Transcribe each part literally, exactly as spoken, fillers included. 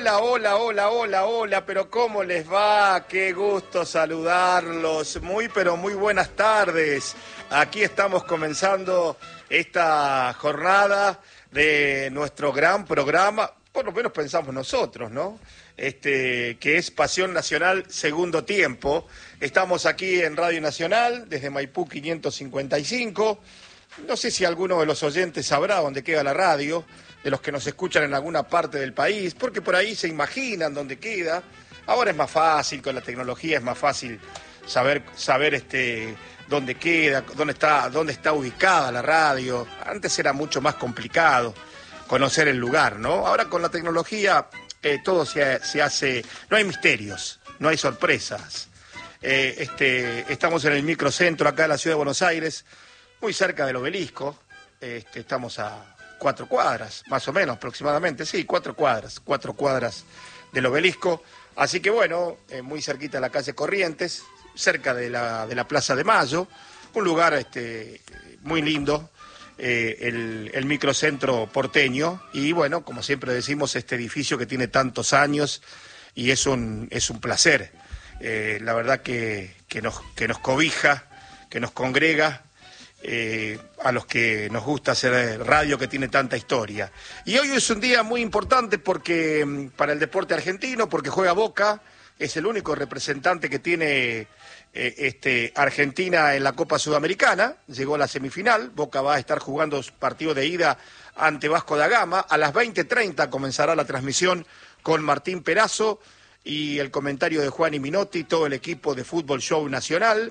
Hola, hola, hola, hola, hola, pero ¿cómo les va? Qué gusto saludarlos. Muy, pero muy buenas tardes. Aquí estamos comenzando esta jornada de nuestro gran programa, por lo menos pensamos nosotros, ¿no? Este, que es Pasión Nacional Segundo Tiempo. Estamos aquí en Radio Nacional, desde Maipú quinientos cincuenta y cinco. No sé si alguno de los oyentes sabrá dónde queda la radio, de los que nos escuchan en alguna parte del país, porque por ahí se imaginan dónde queda. Ahora es más fácil, con la tecnología es más fácil saber, saber este, dónde queda, dónde está, dónde está ubicada la radio. Antes era mucho más complicado conocer el lugar, ¿no? Ahora con la tecnología eh, todo se, se hace, no hay misterios, no hay sorpresas. Eh, este, estamos en el microcentro acá de la ciudad de Buenos Aires, muy cerca del Obelisco. Este, estamos a cuatro cuadras, más o menos, aproximadamente, sí, cuatro cuadras, cuatro cuadras del Obelisco. Así que bueno, eh, muy cerquita de la calle Corrientes, cerca de la, de la Plaza de Mayo, un lugar este, muy lindo, eh, el, el microcentro porteño. Y bueno, como siempre decimos, este edificio que tiene tantos años y es un, es un placer. Eh, la verdad que, que, nos, que nos cobija, que nos congrega. Eh, a los que nos gusta hacer radio que tiene tanta historia. Y hoy es un día muy importante porque para el deporte argentino, porque juega Boca, es el único representante que tiene eh, este, Argentina en la Copa Sudamericana, llegó a la semifinal. Boca va a estar jugando partido de ida ante Vasco da Gama. A las veinte treinta comenzará la transmisión con Martín Perazo y el comentario de Juan y Minotti, todo el equipo de Fútbol Show Nacional.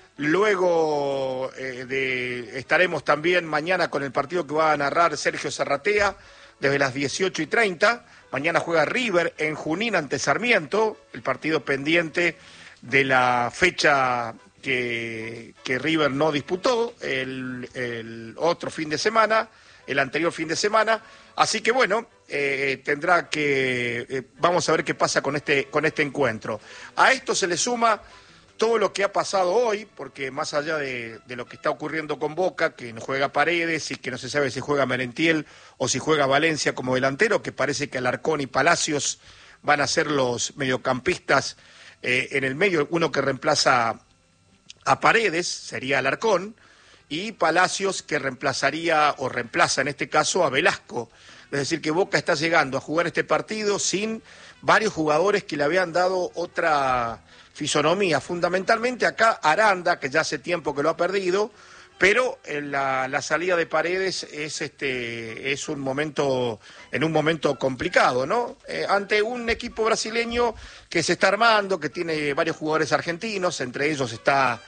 Luego eh, de, estaremos también mañana con el partido que va a narrar Sergio Zarratea desde las dieciocho y treinta. Mañana juega River en Junín ante Sarmiento, el partido pendiente de la fecha que, que River no disputó el, el otro fin de semana, el anterior fin de semana. Así que bueno, eh, tendrá que, eh, vamos a ver qué pasa con este, con este encuentro. A esto se le suma todo lo que ha pasado hoy, porque más allá de, de lo que está ocurriendo con Boca, que no juega Paredes y que no se sabe si juega Merentiel o si juega Valencia como delantero, que parece que Alarcón y Palacios van a ser los mediocampistas eh, en el medio, uno que reemplaza a Paredes, sería Alarcón, y Palacios que reemplazaría o reemplaza en este caso a Velasco. Es decir, que Boca está llegando a jugar este partido sin varios jugadores que le habían dado otra fisonomía, fundamentalmente acá Aranda, que ya hace tiempo que lo ha perdido, pero en la, la salida de Paredes es este es un momento, en un momento complicado, ¿no? Eh, ante un equipo brasileño que se está armando, que tiene varios jugadores argentinos, entre ellos está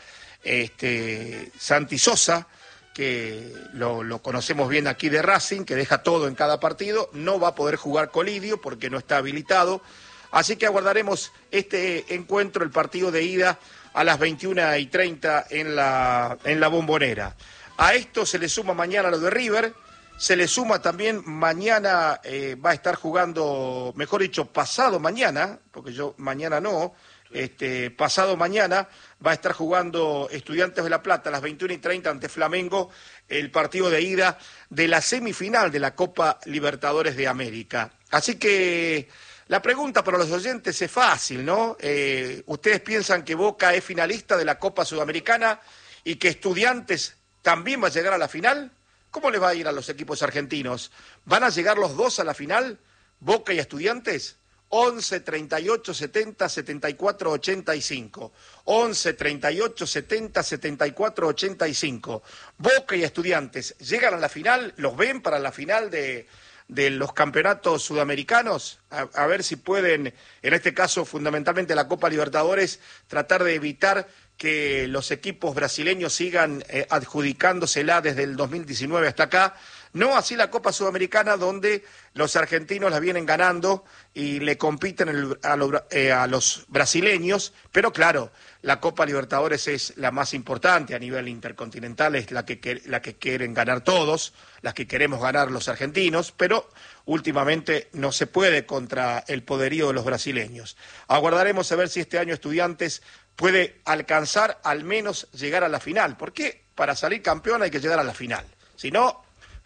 este Santi Sosa, que lo, lo conocemos bien aquí de Racing, que deja todo en cada partido. No va a poder jugar Colidio porque no está habilitado. Así que aguardaremos este encuentro, el partido de ida, a las veintiuna y treinta en la, en la Bombonera. A esto se le suma mañana lo de River, se le suma también mañana, eh, va a estar jugando, mejor dicho, pasado mañana, porque yo mañana no, este, pasado mañana va a estar jugando Estudiantes de La Plata a las veintiuna y treinta ante Flamengo, el partido de ida de la semifinal de la Copa Libertadores de América. Así que la pregunta para los oyentes es fácil, ¿no? Eh, ¿Ustedes piensan que Boca es finalista de la Copa Sudamericana y que Estudiantes también va a llegar a la final? ¿Cómo les va a ir a los equipos argentinos? ¿Van a llegar los dos a la final, Boca y Estudiantes? once, treinta y ocho, setenta, setenta y cuatro, ochenta y cinco. once, treinta y ocho, setenta, setenta y cuatro, ochenta y cinco. Boca y Estudiantes, ¿llegan a la final? ¿Los ven para la final de, de los campeonatos sudamericanos? A, a ver si pueden, en este caso fundamentalmente la Copa Libertadores, tratar de evitar que los equipos brasileños sigan eh, adjudicándosela desde el dos mil diecinueve hasta acá. No así la Copa Sudamericana, donde los argentinos la vienen ganando y le compiten el, a, lo, eh, a los brasileños, pero claro, la Copa Libertadores es la más importante a nivel intercontinental, es la que, la que quieren ganar todos, las que queremos ganar los argentinos, pero últimamente no se puede contra el poderío de los brasileños. Aguardaremos a ver si este año Estudiantes puede alcanzar al menos llegar a la final, porque para salir campeón hay que llegar a la final, si no,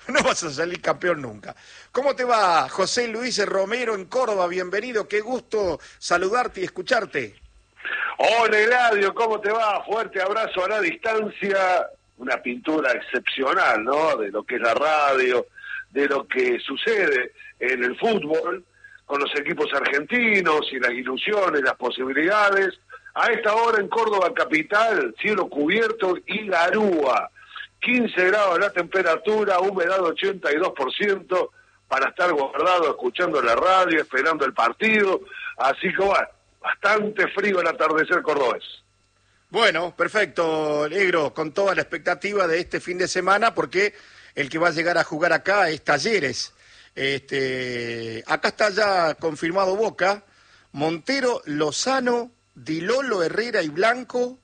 no vas a salir campeón nunca. ¿Cómo te va, José Luis Romero en Córdoba? Bienvenido, qué gusto saludarte y escucharte. Hola, Eladio, ¿cómo te va? Fuerte abrazo a la distancia, una pintura excepcional, ¿no? De lo que es la radio, de lo que sucede en el fútbol, con los equipos argentinos y las ilusiones, las posibilidades. A esta hora en Córdoba capital, cielo cubierto y garúa. quince grados la temperatura, humedad ochenta y dos por ciento, para estar guardado escuchando la radio, esperando el partido. Así que bueno, bastante frío el atardecer cordobés. Bueno, perfecto, Negro, con toda la expectativa de este fin de semana, porque el que va a llegar a jugar acá es Talleres. Este, acá está ya confirmado Boca, Montero, Lozano, Di Lolo, Herrera y Blanco,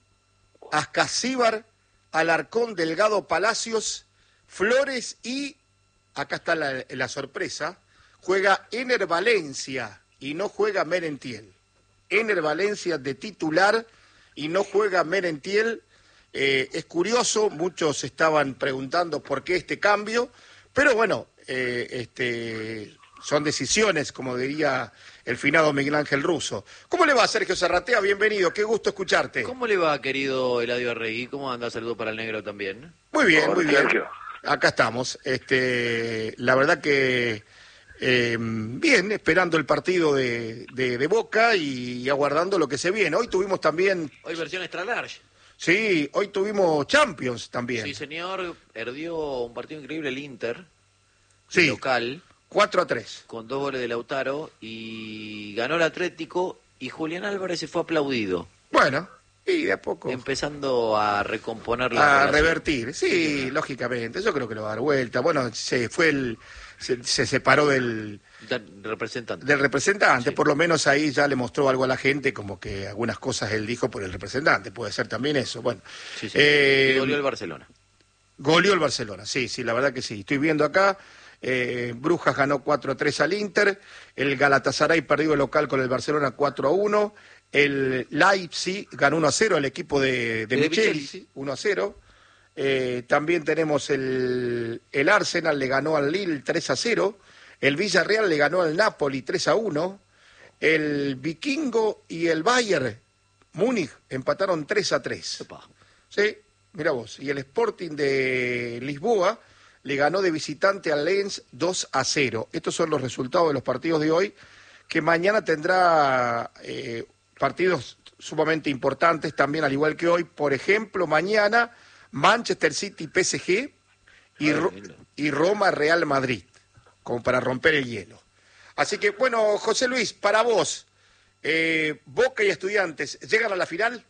Ascasíbar, Alarcón, Delgado, Palacios, Flores y, acá está la, la sorpresa, juega Ener Valencia y no juega Merentiel. Ener Valencia de titular y no juega Merentiel. Eh, es curioso, muchos estaban preguntando por qué este cambio, pero bueno, eh, este, son decisiones, como diría el finado Miguel Ángel Russo. ¿Cómo le va, Sergio Zarratea? Bienvenido, qué gusto escucharte. ¿Cómo le va, querido Eladio Arregui? ¿Cómo anda? Saludo para el negro también. Muy bien, Hola, muy bien. Sergio. Acá estamos. Este, la verdad que eh, bien, esperando el partido de, de, de Boca y, y aguardando lo que se viene. Hoy tuvimos también... Hoy versión extra large. Sí, hoy tuvimos Champions también. Sí, señor. Perdió un partido increíble el Inter, Sí. local, cuatro a tres. con dos goles de Lautaro, y ganó el Atlético, y Julián Álvarez se fue aplaudido, Bueno, y de a poco empezando a recomponer la a relación. revertir. Sí, Sí, señor. lógicamente. Yo creo que lo va a dar vuelta. Bueno, se fue el... Se, se separó del, Da- representante. del representante. Sí. Por lo menos ahí ya le mostró algo a la gente, como que algunas cosas él dijo por el representante. Puede ser también eso. Bueno, Sí, sí. eh, Y goleó el Barcelona. goleó el Barcelona, sí, sí, la verdad que sí. Estoy viendo acá, eh, Brujas ganó cuatro a tres al Inter, el Galatasaray perdió el local con el Barcelona cuatro a uno, el Leipzig ganó uno a cero, el equipo de, de, De Micheli, Micheli. uno a cero. Eh, también tenemos el, el Arsenal, le ganó al Lille tres a cero, el Villarreal le ganó al Napoli tres a uno, el Vikingo y el Bayern Múnich empataron tres a tres. Epa. Sí, mira vos. Y el Sporting de Lisboa le ganó de visitante al Lens dos a cero. Estos son los resultados de los partidos de hoy, que mañana tendrá eh, partidos sumamente importantes también, al igual que hoy. Por ejemplo, mañana Manchester City P S G y, Ay, Ro- lindo. y Roma Real Madrid, como para romper el hielo. Así que, bueno, José Luis, para vos, eh, Boca y Estudiantes, ¿llegan a la final?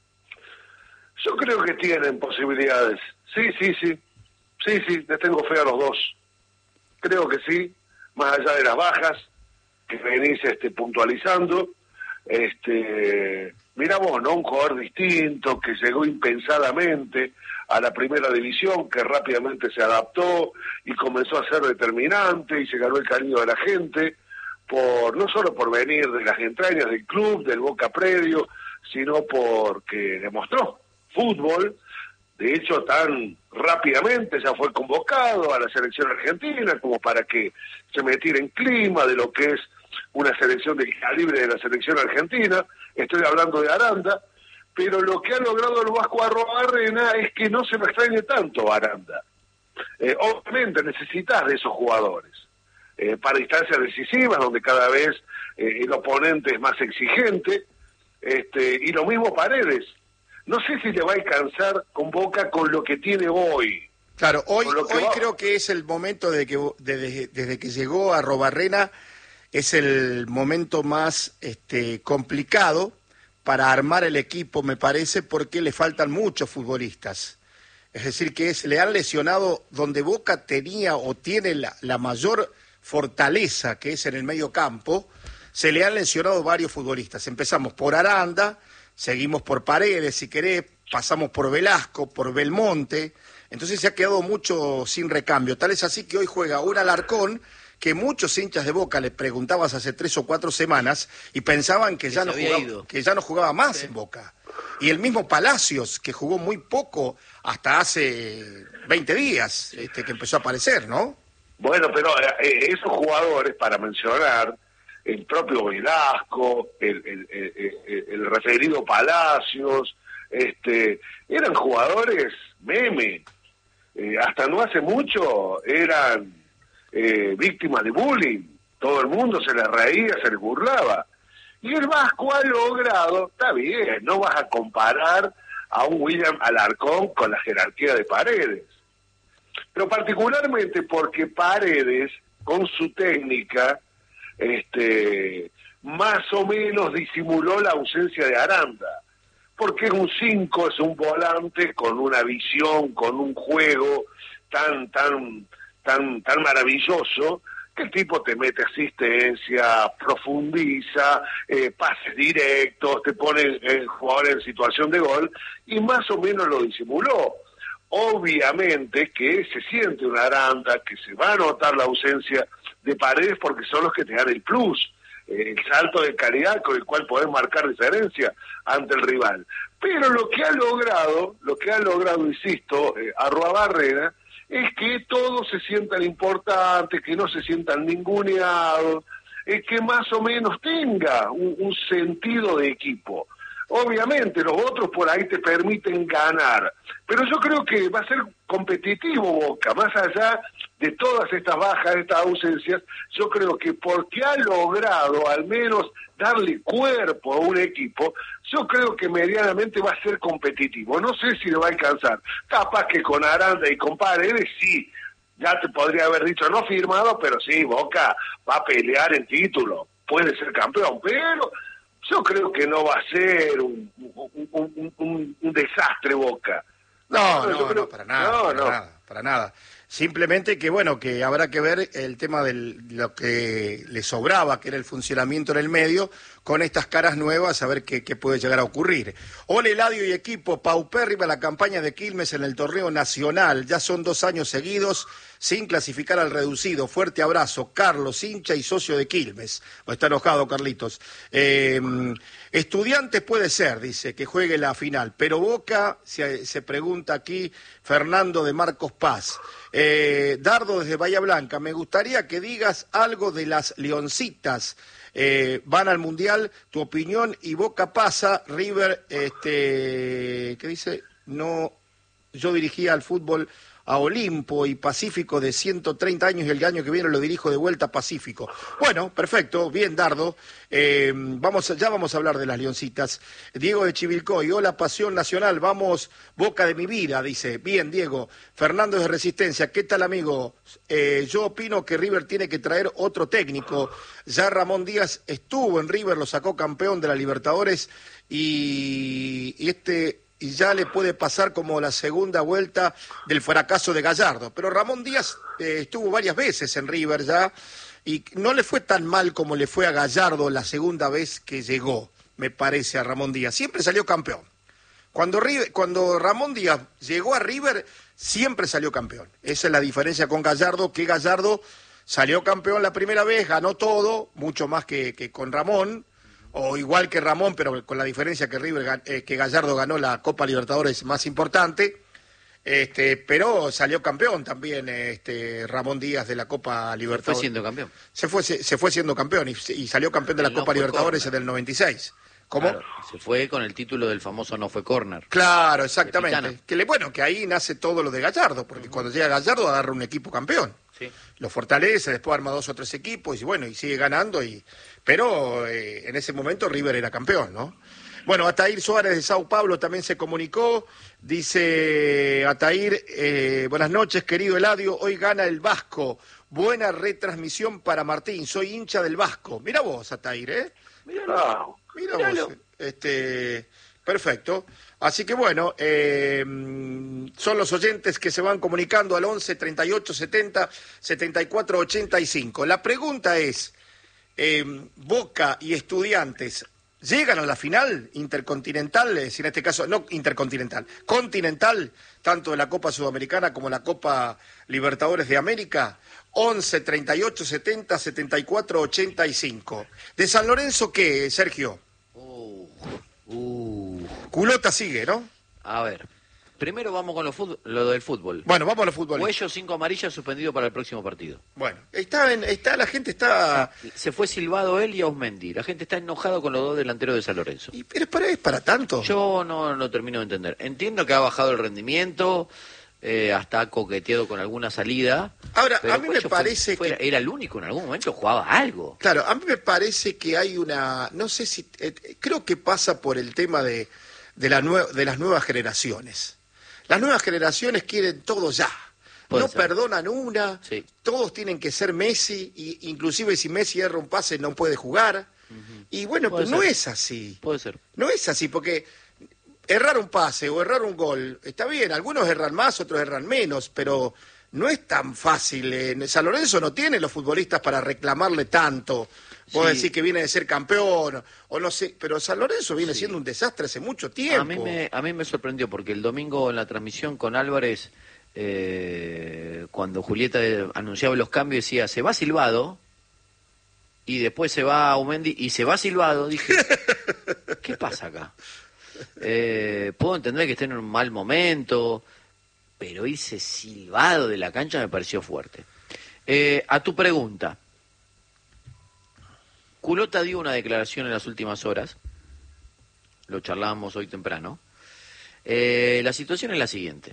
Yo creo que tienen posibilidades. Sí, sí, sí. Sí, sí, les tengo fe a los dos. Creo que sí, más allá de las bajas que venís este, puntualizando. Este, mira vos, ¿no? Un jugador distinto que llegó impensadamente a la primera división, que rápidamente se adaptó y comenzó a ser determinante y se ganó el cariño de la gente, por no solo por venir de las entrañas del club, del Boca predio, sino porque demostró fútbol. De hecho, tan rápidamente ya fue convocado a la selección argentina como para que se metiera en clima de lo que es una selección del calibre de la selección argentina. Estoy hablando de Aranda, pero lo que ha logrado el Vasco Arrobarrena es que no se me extrañe tanto Aranda. Eh, obviamente necesitas de esos jugadores eh, para instancias decisivas donde cada vez eh, el oponente es más exigente, este, y lo mismo Paredes. No sé si le va a alcanzar con Boca con lo que tiene hoy. Claro, hoy, Con lo que hoy va- creo que es el momento de que desde, desde que llegó a Robarrena, es el momento más este, complicado para armar el equipo, me parece, porque le faltan muchos futbolistas. Es decir, que es, le han lesionado donde Boca tenía o tiene la, la mayor fortaleza, que es en el medio campo, se le han lesionado varios futbolistas. Empezamos por Aranda, seguimos por Paredes, si querés, pasamos por Velasco, por Belmonte, entonces se ha quedado mucho sin recambio. Tal es así que hoy juega un Alarcón que muchos hinchas de Boca le preguntabas hace tres o cuatro semanas y pensaban que, que ya, no jugaba, ido. que ya no jugaba más sí. en Boca. Y el mismo Palacios, que jugó muy poco hasta hace veinte días, sí. este, que empezó a aparecer, ¿no? Bueno, pero eh, esos jugadores, para mencionar, el propio Velasco, el, el, el, el, el referido Palacios, este, eran jugadores meme. Eh, hasta no hace mucho eran eh, víctimas de bullying. Todo el mundo se les reía, se les burlaba. Y el Vasco ha logrado, está bien, no vas a comparar a un William Alarcón con la jerarquía de Paredes. Pero particularmente porque Paredes, con su técnica, este, más o menos disimuló la ausencia de Aranda. Porque es un cinco, es un volante con una visión, con un juego tan, tan, tan, tan maravilloso, que el tipo te mete asistencia, profundiza, eh, pases directos, te pone el jugador en situación de gol, y más o menos lo disimuló. Obviamente que se siente una Aranda, que se va a notar la ausencia de Paredes porque son los que te dan el plus, eh, el salto de calidad con el cual podés marcar diferencia ante el rival. Pero lo que ha logrado, lo que ha logrado, insisto, eh, Arruabarrena, es que todos se sientan importantes, que no se sientan ninguneados, eh, que más o menos tenga un, un sentido de equipo. Obviamente los otros por ahí te permiten ganar, pero yo creo que va a ser competitivo Boca, más allá de todas estas bajas, estas ausencias, yo creo que porque ha logrado al menos darle cuerpo a un equipo, yo creo que medianamente va a ser competitivo. No sé si le va a alcanzar, capaz que con Aranda y con Paredes sí, ya te podría haber dicho no firmado, pero sí, Boca va a pelear en título, puede ser campeón, pero yo creo que no va a ser un, un, un, un, un desastre Boca. No, no, no, creo... no, para nada, no, para no. nada, para nada. Simplemente que, bueno, que habrá que ver el tema de lo que le sobraba, que era el funcionamiento en el medio, con estas caras nuevas, a ver qué, qué puede llegar a ocurrir. Hola, Eladio y equipo, paupérrima la campaña de Quilmes en el torneo nacional. Ya son dos años seguidos sin clasificar al reducido. Fuerte abrazo, Carlos, hincha y socio de Quilmes. O está enojado, Carlitos. Eh, estudiantes puede ser, dice, que juegue la final, pero Boca, se, se pregunta aquí Fernando de Marcos Paz. Eh, Dardo desde Bahía Blanca, me gustaría que digas algo de las Leoncitas. Eh, van al Mundial, tu opinión, y Boca pasa, River, este, ¿qué dice? No, yo dirigía al fútbol a Olimpo y Pacífico de ciento treinta años y el año que viene lo dirijo de vuelta a Pacífico. Bueno, perfecto, bien Dardo, eh, vamos, ya vamos a hablar de las Leoncitas. Diego de Chivilcoy, hola Pasión Nacional, vamos Boca de mi vida, dice, bien Diego. Fernando de Resistencia, ¿qué tal amigo? Eh, yo opino que River tiene que traer otro técnico, ya Ramón Díaz estuvo en River, lo sacó campeón de la Libertadores y, y este... y ya le puede pasar como la segunda vuelta del fracaso de Gallardo. Pero Ramón Díaz eh, estuvo varias veces en River ya y no le fue tan mal como le fue a Gallardo la segunda vez que llegó, me parece, a Ramón Díaz. Siempre salió campeón. Cuando, River, cuando Ramón Díaz llegó a River, siempre salió campeón. Esa es la diferencia con Gallardo, que Gallardo salió campeón la primera vez, ganó todo, mucho más que, que con Ramón, o igual que Ramón, pero con la diferencia que River, eh, que Gallardo ganó la Copa Libertadores más importante, este, pero salió campeón también este, Ramón Díaz de la Copa Libertadores. Se fue siendo campeón. Se fue, se, se fue siendo campeón y, y salió campeón de la El Copa no Libertadores corner. en el noventa y seis. ¿Cómo? Claro, se fue con el título del famoso no fue córner. Claro, exactamente. Que le, bueno, que ahí nace todo lo de Gallardo, porque uh-huh. cuando llega Gallardo agarra un equipo campeón. Sí. Lo fortalece, después arma dos o tres equipos y bueno, y sigue ganando. y Pero eh, en ese momento River era campeón, ¿no? Bueno, Atair Suárez de Sao Paulo también se comunicó. Dice Atair, eh, buenas noches, querido Eladio. Hoy gana el Vasco. Buena retransmisión para Martín. Soy hincha del Vasco. Mira vos, Atair, ¿eh? Míralo. Mira vos. Este, perfecto. Así que bueno, eh, son los oyentes que se van comunicando al once, treinta y ocho, setenta, setenta y cuatro, ochenta y cinco. La pregunta es, eh, Boca y Estudiantes, ¿llegan a la final intercontinental? Es decir, en este caso, no intercontinental, continental, tanto de la Copa Sudamericana como la Copa Libertadores de América, once, treinta y ocho, setenta, setenta y cuatro, ochenta y cinco. ¿De San Lorenzo qué, Sergio? Uh, uh. Culota sigue, ¿no? A ver, primero vamos con lo, fut- lo del fútbol. Bueno, vamos a los futbolistas. Cuello cinco amarillas suspendido para el próximo partido. Bueno, está, en, está la gente está... Se fue silbado él y Ausmendi. La gente está enojado con los dos delanteros de San Lorenzo. Y, pero es para, es para tanto. Yo no lo termino de entender. Entiendo que ha bajado el rendimiento, eh, hasta ha coqueteado con alguna salida. Ahora, pero a mí me Cuello fue- parece fue- que... Era el único, en algún momento jugaba algo. Claro, a mí me parece que hay una... No sé si... eh, creo que pasa por el tema de, de, la nue- de las nuevas generaciones. Las nuevas generaciones quieren todo ya. Puede No ser. perdonan una, Sí. todos tienen que ser Messi, y inclusive si Messi erra un pase no puede jugar. Y bueno, Puede pero no ser. es así. Puede ser. No es así, porque errar un pase o errar un gol, está bien, algunos erran más, otros erran menos, pero no es tan fácil. En San Lorenzo no tiene los futbolistas para reclamarle tanto. Vos Sí. decís que viene de ser campeón, o no sé, pero San Lorenzo viene Sí. siendo un desastre hace mucho tiempo. A mí, me, a mí me sorprendió porque el domingo en la transmisión con Álvarez, eh, cuando Julieta eh, anunciaba los cambios, decía, se va Silvado, y después se va Aumendi, y se va Silvado. Dije, ¿qué pasa acá? Eh, puedo entender que esté en un mal momento, pero irse Silvado de la cancha me pareció fuerte. Eh, a tu pregunta, Culota dio una declaración en las últimas horas, lo charlábamos hoy temprano. Eh, la situación es la siguiente.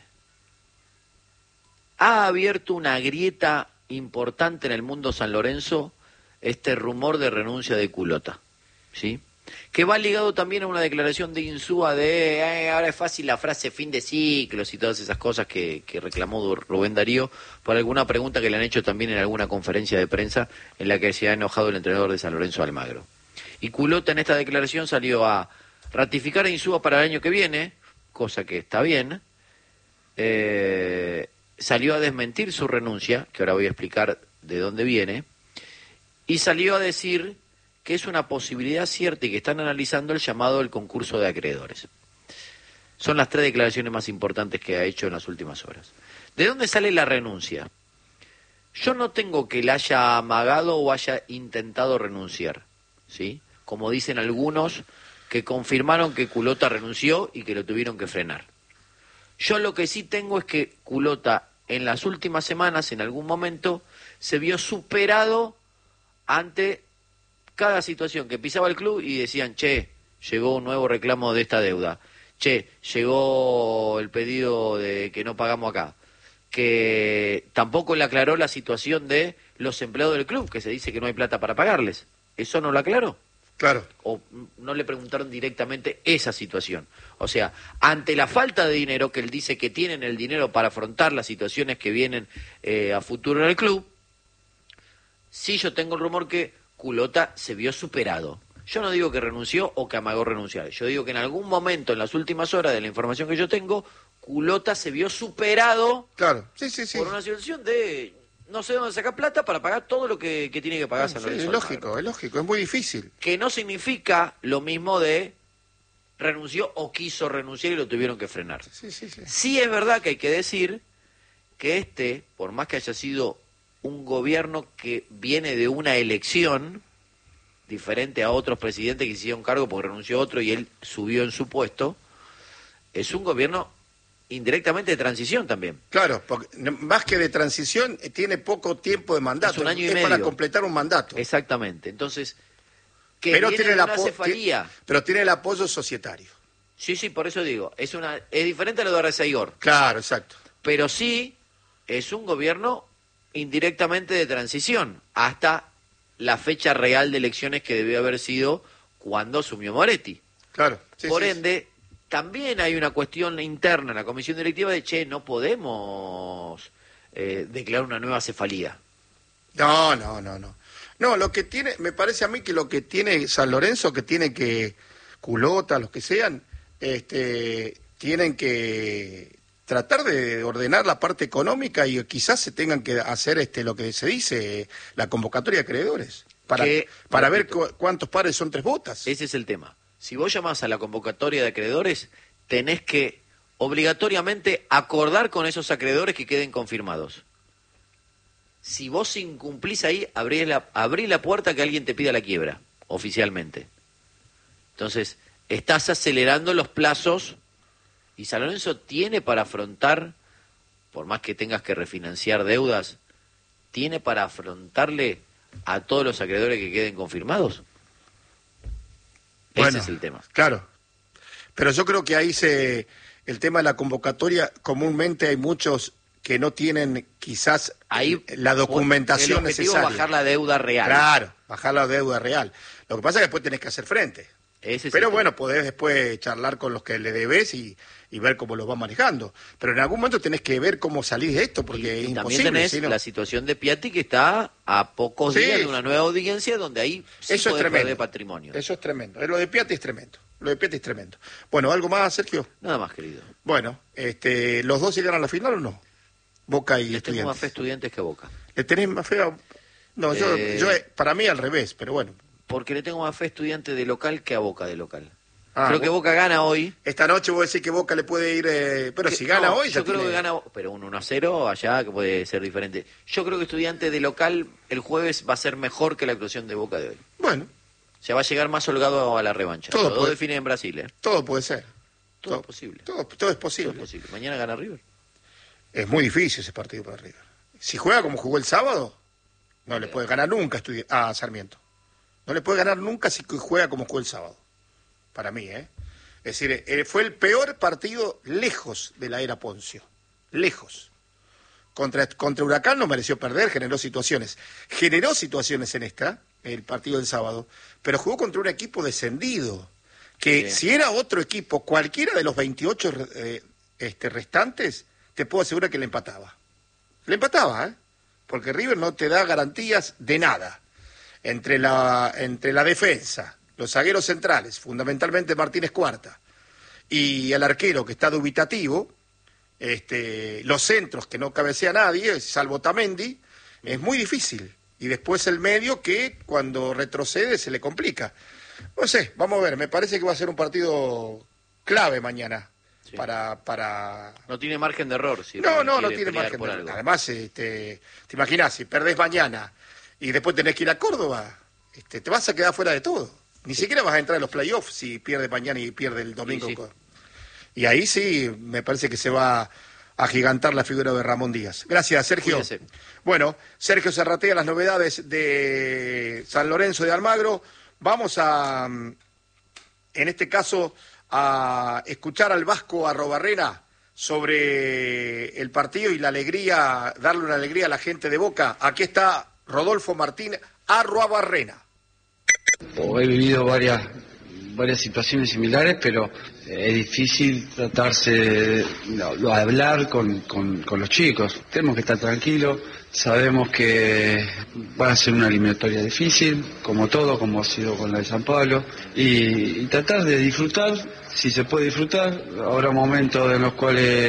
Ha abierto una grieta importante en el mundo San Lorenzo este rumor de renuncia de Culota, ¿sí? Que va ligado también a una declaración de Insúa de eh, ahora es fácil la frase fin de ciclos y todas esas cosas que, que reclamó Rubén Darío por alguna pregunta que le han hecho también en alguna conferencia de prensa en la que se ha enojado el entrenador de San Lorenzo, Almagro. Y Culota en esta declaración salió a ratificar a Insúa para el año que viene, cosa que está bien, eh, salió a desmentir su renuncia, que ahora voy a explicar de dónde viene, y salió a decir que es una posibilidad cierta y que están analizando el llamado del concurso de acreedores. Son las tres declaraciones más importantes que ha hecho en las últimas horas. ¿De dónde sale la renuncia? Yo no tengo que la haya amagado o haya intentado renunciar, ¿sí? Como dicen algunos que confirmaron que Culota renunció y que lo tuvieron que frenar. Yo lo que sí tengo es que Culota en las últimas semanas, en algún momento, se vio superado ante cada situación que pisaba el club y decían, che, llegó un nuevo reclamo de esta deuda, che, llegó el pedido de que no pagamos acá, que tampoco le aclaró la situación de los empleados del club, que se dice que no hay plata para pagarles. ¿Eso no lo aclaró? Claro. O no le preguntaron directamente esa situación. O sea, ante la falta de dinero, que él dice que tienen el dinero para afrontar las situaciones que vienen eh, a futuro en el club, sí yo tengo el rumor que Culota se vio superado. Yo no digo que renunció o que amagó renunciar. Yo digo que en algún momento, en las últimas horas de la información que yo tengo, Culota se vio superado Claro, sí, sí, sí. por una situación de no sé dónde sacar plata para pagar todo lo que, que tiene que pagar San Sí, Lorenzo es Almagro. lógico, es lógico, es muy difícil. Que no significa lo mismo de renunció o quiso renunciar y lo tuvieron que frenar. Sí, sí, sí. Sí es verdad que hay que decir que este, por más que haya sido un gobierno que viene de una elección, diferente a otros presidentes que hicieron cargo porque renunció otro y él subió en su puesto, es un gobierno indirectamente de transición también. Claro, porque no- más que de transición, eh, tiene poco tiempo de mandato. Es un año y es medio. para completar un mandato. Exactamente. Entonces, que pero, viene tiene de el una apo- cefalía. ti- pero tiene el apoyo societario. Sí, sí, por eso digo, es una es diferente a lo de Arceigor, Claro, exacto. pero sí es un gobierno indirectamente de transición hasta la fecha real de elecciones que debió haber sido cuando asumió Moretti. Claro. Sí, Por sí, ende, también hay una cuestión interna en la comisión directiva de, che, no podemos eh, declarar una nueva cefalía. No, no, no, no. No, lo que tiene, me parece a mí que lo que tiene San Lorenzo, que tiene que, Culota, los que sean, este, tienen que tratar de ordenar la parte económica y quizás se tengan que hacer este lo que se dice, la convocatoria de acreedores, para, Que- para ver repito, cu- cuántos pares son tres botas. Ese es el tema. Si vos llamás a la convocatoria de acreedores, tenés que obligatoriamente acordar con esos acreedores que queden confirmados. Si vos incumplís ahí, abrís la, abrís la puerta a que alguien te pida la quiebra, oficialmente. Entonces, estás acelerando los plazos y San Lorenzo tiene para afrontar, por más que tengas que refinanciar deudas, tiene para afrontarle a todos los acreedores que queden confirmados. Bueno, ese es el tema. Claro, pero yo creo que ahí se, el tema de la convocatoria, comúnmente hay muchos que no tienen quizás ahí la documentación el objetivo necesaria. Es bajar la deuda real. Claro, bajar la deuda real. Lo que pasa es que después tenés que hacer frente. Ese es Pero el bueno, tema. podés después charlar con los que le debes y, y ver cómo los vas manejando. Pero en algún momento tenés que ver cómo salís de esto, porque y, es y imposible. también tenés ¿sí, no? la situación de Piatti, que está a pocos Sí. días de una nueva audiencia donde ahí sí Eso es podés tremendo. perder patrimonio. Eso es tremendo. Lo de Piatti es tremendo. Lo de Piatti es tremendo. Bueno, ¿algo más, Sergio? Nada más, querido. Bueno, este, ¿los dos llegaron a la final o no? Boca y Le tengo Estudiantes. más fe a Estudiantes que a Boca. ¿Le tenés más fe a... No, yo, Eh. yo, para mí al revés, pero bueno. Porque le tengo más fe a Estudiantes de local que a Boca de local. Ah, creo que vos- Boca gana hoy. Esta noche vos decís que Boca le puede ir... eh, pero Que- si gana no, hoy ya yo creo tiene- que gana, pero un uno a cero allá que puede ser diferente. Yo creo que Estudiantes de local el jueves va a ser mejor que la actuación de Boca de hoy. Bueno, O sea, va a llegar más holgado a la revancha. Todo Los dos puede- definen en Brasil, ¿eh? todo puede ser. Todo es posible. Todo, todo es Todo posible. es posible. Mañana gana River. Es muy difícil ese partido para River. Si juega como jugó el sábado, no le puede ganar nunca a Estudi- a Sarmiento. No le puede ganar nunca si juega como jugó el sábado. Para mí, ¿eh? Es decir, eh, fue el peor partido lejos de la era Poncio. Lejos. Contra, contra Huracán no mereció perder, generó situaciones. Generó situaciones en esta, el partido del sábado, pero jugó contra un equipo descendido. Que Sí. si era otro equipo, cualquiera de los veintiocho eh, este, restantes, te puedo asegurar que le empataba. Le empataba, ¿eh? Porque River no te da garantías de nada. Entre la, entre la defensa, los zagueros centrales, fundamentalmente Martínez Cuarta, y el arquero que está dubitativo, este, los centros que no cabecea nadie, salvo Tamendi, es muy difícil. Y después el medio que cuando retrocede se le complica. No sé, vamos a ver, me parece que va a ser un partido clave mañana. Sí. Para, para... No tiene margen de error. Si No, River no, no quiere tiene pelear margen por de algo. error. Además, este, te imaginas, si perdés mañana y después tenés que ir a Córdoba, este, te vas a quedar fuera de todo. Ni siquiera vas a entrar en los playoffs si pierdes mañana y pierdes el domingo. Sí, sí. Y ahí sí, me parece que se va a agigantar la figura de Ramón Díaz. Gracias, Sergio. Cuídese. Bueno, Sergio Serratea, las novedades de San Lorenzo de Almagro. Vamos a, en este caso, a escuchar al Vasco Arrobarrena sobre el partido y la alegría, darle una alegría a la gente de Boca. Aquí está Rodolfo Martín Arrobarrena. He vivido varias varias situaciones similares, pero es difícil tratarse de, de hablar con, con, con los chicos. Tenemos que estar tranquilos, sabemos que va a ser una eliminatoria difícil, como todo, como ha sido con la de San Pablo, y, y tratar de disfrutar, si se puede disfrutar. Habrá momentos en los cuales